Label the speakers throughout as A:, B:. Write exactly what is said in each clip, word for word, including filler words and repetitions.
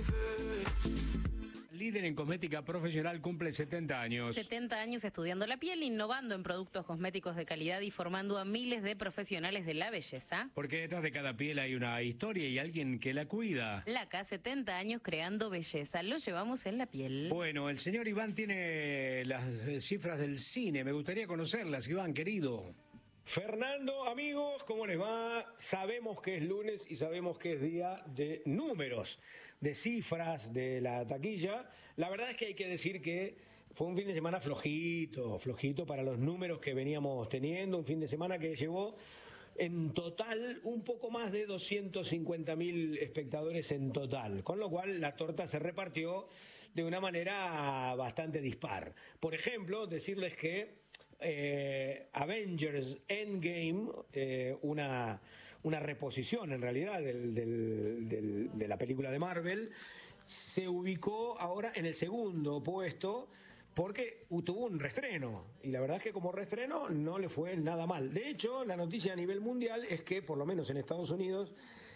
A: Líder en cosmética profesional cumple setenta años.
B: setenta años estudiando la piel, innovando en productos cosméticos de calidad y formando a miles de profesionales de la belleza.
A: Porque detrás de cada piel hay una historia y alguien que la cuida.
B: Laca, setenta años creando belleza. Lo llevamos en la piel.
A: Bueno, el señor Iván tiene las cifras del cine. Me gustaría conocerlas, Iván, querido.
C: Fernando, amigos, ¿cómo les va? Sabemos que es lunes y sabemos que es día de números, de cifras de la taquilla. La verdad es que hay que decir que fue un fin de semana flojito, flojito para los números que veníamos teniendo, un fin de semana que llevó en total un poco más de doscientos cincuenta mil espectadores en total, con lo cual la torta se repartió de una manera bastante dispar. Por ejemplo, decirles que Eh, Avengers Endgame, eh, una, una reposición en realidad del, del, del, de la película de Marvel, se ubicó ahora en el segundo puesto porque tuvo un reestreno, y la verdad es que como reestreno no le fue nada mal. De hecho, la noticia a nivel mundial es que, por lo menos en Estados Unidos,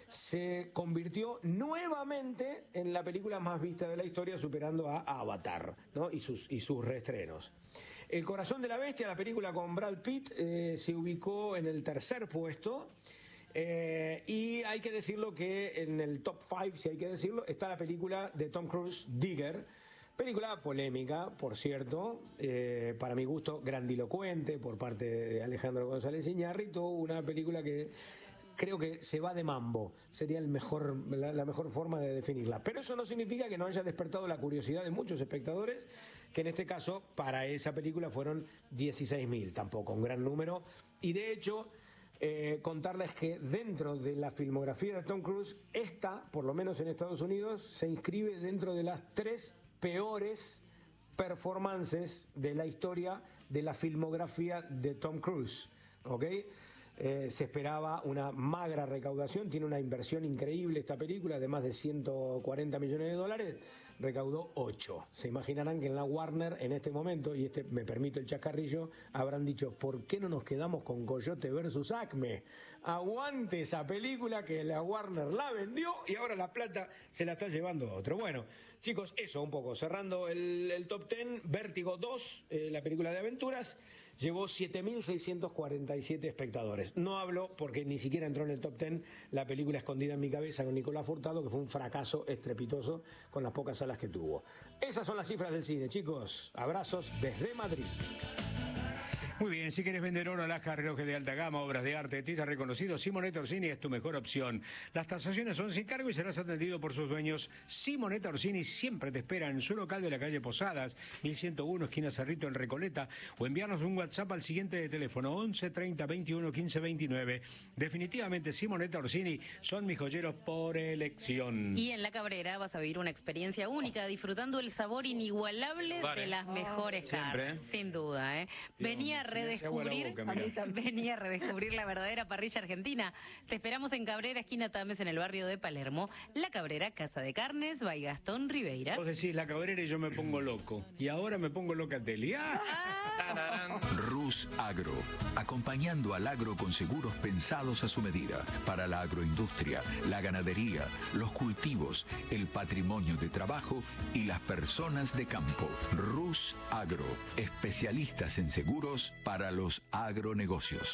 C: se convirtió nuevamente en la película más vista de la historia, superando a Avatar, ¿no? y, sus, y sus reestrenos. El corazón de la bestia, la película con Brad Pitt, eh, se ubicó en el tercer puesto. Eh, y hay que decirlo que en el top cinco, si hay que decirlo, está la película de Tom Cruise, Digger. Película polémica, por cierto, eh, para mi gusto grandilocuente por parte de Alejandro González Iñárritu, una película que creo que se va de mambo, sería el mejor, la, la mejor forma de definirla. Pero eso no significa que no haya despertado la curiosidad de muchos espectadores, que en este caso para esa película fueron dieciséis mil, tampoco un gran número, y de hecho Eh, contarles que dentro de la filmografía de Tom Cruise, esta, por lo menos en Estados Unidos, se inscribe dentro de las tres peores performances de la historia de la filmografía de Tom Cruise, ¿ok? Eh, se esperaba una magra recaudación, tiene una inversión increíble esta película de más de ciento cuarenta millones de dólares, recaudó ocho. Se imaginarán que en la Warner en este momento, y este me permite el chascarrillo, habrán dicho, ¿por qué no nos quedamos con Coyote versus Acme? Aguante esa película que la Warner la vendió y ahora la plata se la está llevando otro. Bueno, chicos, eso un poco, cerrando el, el top diez, Vértigo dos, eh, la película de aventuras, llevó siete mil seiscientos cuarenta y siete espectadores. No hablo porque ni siquiera entró en el top diez la película Escondida en mi cabeza con Nicolás Furtado, que fue un fracaso estrepitoso con las pocas salas que tuvo. Esas son las cifras del cine, chicos. Abrazos desde Madrid.
A: Muy bien, si quieres vender oro, alhajas, relojes de alta gama, obras de arte, artistas reconocidos, Simonetta Orsini es tu mejor opción. Las tasaciones son sin cargo y serás atendido por sus dueños. Simonetta Orsini siempre te espera en su local de la calle Posadas, mil ciento uno, esquina Cerrito, en Recoleta, o enviarnos un WhatsApp al siguiente de teléfono, once treinta veintiuno quince veintinueve. Definitivamente Simonetta Orsini son mis joyeros por elección.
B: Y en La Cabrera vas a vivir una experiencia única, disfrutando el sabor inigualable vale. de las mejores oh, carnes, sin duda. ¿eh? Venía a redescubrir, boca, venía a redescubrir la verdadera parrilla argentina. Te esperamos en Cabrera, esquina Tames, en el barrio de Palermo. La Cabrera, Casa de Carnes, by Gastón Ribeira.
A: Vos decís La Cabrera y yo me pongo loco. Y ahora me pongo Locatelli. ¡Ah!
D: Rus Agro, acompañando al agro con seguros pensados a su medida, para la agroindustria, la ganadería, los cultivos, el patrimonio de trabajo y las personas de campo. Rus Agro, especialistas en seguros para los agronegocios.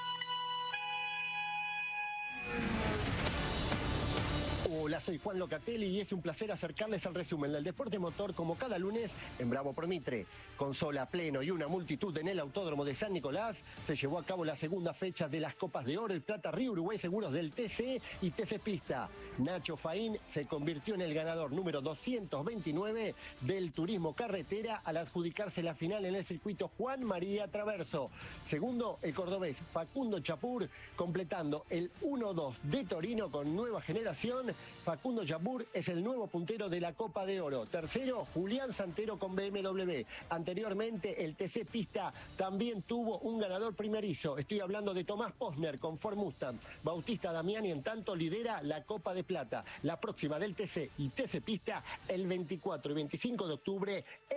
E: Hola, soy Juan Locatelli y es un placer acercarles al resumen del deporte motor como cada lunes en Bravo por Mitre. Con sol a pleno y una multitud en el Autódromo de San Nicolás, se llevó a cabo la segunda fecha de las Copas de Oro y Plata Río Uruguay Seguros del T C y T C Pista. Nacho Faín se convirtió en el ganador número doscientos veintinueve del turismo carretera al adjudicarse la final en el circuito Juan María Traverso. Segundo, el cordobés Facundo Chapur, completando el uno dos de Torino con nueva generación. Facundo Chapur es el nuevo puntero de la Copa de Oro. Tercero, Julián Santero con B M W. Anteriormente, el T C Pista también tuvo un ganador primerizo. Estoy hablando de Tomás Posner con Ford Mustang. Bautista Damiani, en tanto, lidera la Copa de Plata. La próxima del T C y T C Pista el veinticuatro y veinticinco de octubre.